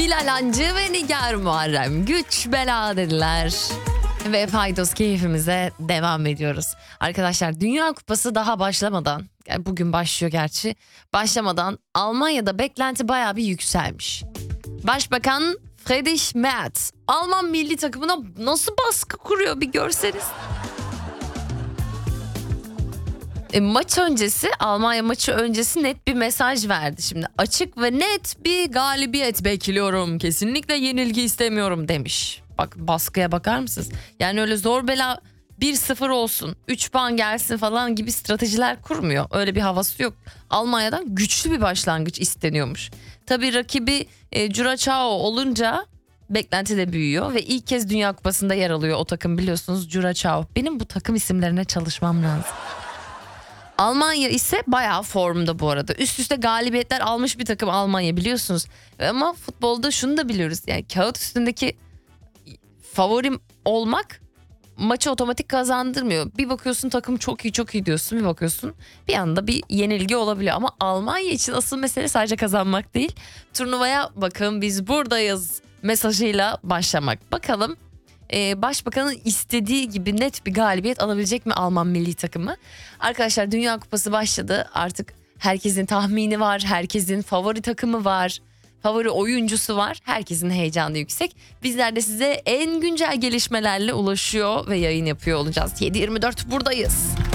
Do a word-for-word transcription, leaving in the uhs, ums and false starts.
Bilal Hancı ve Nigar Muharrem güç bela dediler. Ve Paydos keyfimize devam ediyoruz. Arkadaşlar Dünya Kupası daha başlamadan, yani bugün başlıyor gerçi, başlamadan Almanya'da beklenti bayağı bir yükselmiş. Başbakan Friedrich Merz Alman milli takımına nasıl baskı kuruyor bir görseniz. E, maç öncesi, Almanya maçı öncesi net bir mesaj verdi. Şimdi açık ve net bir galibiyet bekliyorum. Kesinlikle yenilgi istemiyorum demiş. Bak baskıya bakar mısınız? Yani öyle zor bela bir sıfır olsun, üç puan gelsin falan gibi stratejiler kurmuyor. Öyle bir havası yok. Almanya'dan güçlü bir başlangıç isteniyormuş. Tabii rakibi e, Curaçao olunca beklenti de büyüyor ve ilk kez Dünya Kupası'nda yer alıyor o takım, biliyorsunuz, Curaçao. Benim bu takım isimlerine çalışmam lazım. Almanya ise bayağı formda bu arada. Üst üste galibiyetler almış bir takım Almanya, biliyorsunuz. Ama futbolda şunu da biliyoruz. Yani kağıt üstündeki favorim olmak maçı otomatik kazandırmıyor. Bir bakıyorsun takım çok iyi çok iyi diyorsun. Bir bakıyorsun bir anda bir yenilgi olabiliyor. Ama Almanya için asıl mesele sadece kazanmak değil. Turnuvaya bakın biz buradayız mesajıyla başlamak. Bakalım Ee, Başbakanın istediği gibi net bir galibiyet alabilecek mi Alman milli takımı? Arkadaşlar Dünya Kupası başladı. Artık herkesin tahmini var. Herkesin favori takımı var. Favori oyuncusu var. Herkesin heyecanı yüksek. Bizler de size en güncel gelişmelerle ulaşıyor ve yayın yapıyor olacağız. yedi yirmi dört buradayız.